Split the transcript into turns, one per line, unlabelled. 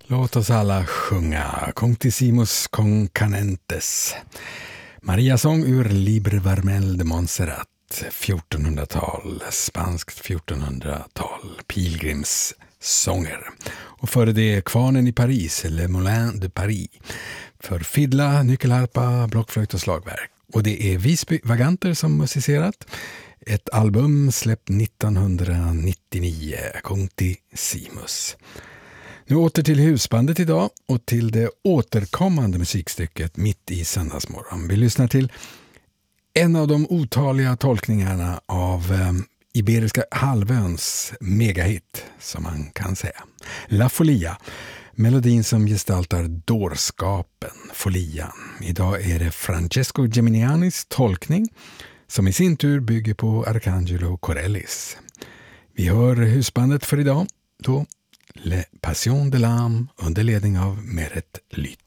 Låt oss alla sjunga Conctissimus concanentes. Mariasång ur Libre Vermel de Montserrat, 1400-tal, spanskt 1400-tal, pilgrimssånger. Och före det Kvarnen i Paris, Le Moulin de Paris, för fiddla, nyckelharpa, blockflöjt och slagverk. Och det är Visby Vaganter som musicerat. Ett album släppt 1999, Conctissimus. Nu åter till husbandet idag och till det återkommande musikstycket Mitt i söndagsmorgon. Vi lyssnar till en av de otaliga tolkningarna av Iberiska halvöns megahit, som man kan säga. La Folia, melodin som gestaltar dårskapen, folian. Idag är det Francesco Geminianis tolkning som i sin tur bygger på Arcangelo Corellis. Vi hör husbandet för idag, då Le Passion de l'âme under ledning av Meret Lyt.